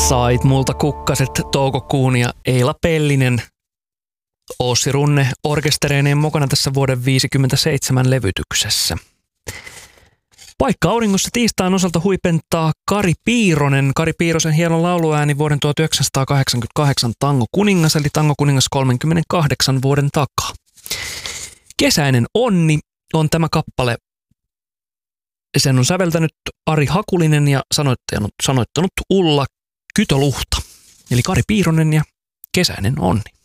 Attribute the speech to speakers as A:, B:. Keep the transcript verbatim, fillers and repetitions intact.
A: Sait multa kukkaset toukokuun ja Eila Pellinen Ossi Runne orkestereineen mukana tässä vuoden viisikymmentäseitsemän levytyksessä. Paikka auringossa tiistain osalta huipentaa Kari Piironen. Kari Piirosen hieno lauluääni vuoden tuhatyhdeksänsataakahdeksankymmentäkahdeksan Tango kuningas, eli Tango kuningas kolmenkymmenenkahdeksan vuoden takaa. Kesäinen onni on tämä kappale. Sen on säveltänyt Ari Hakulinen ja sanoittanut, sanoittanut Ulla Kytöluhta. Eli Kari Piironen ja Kesäinen onni.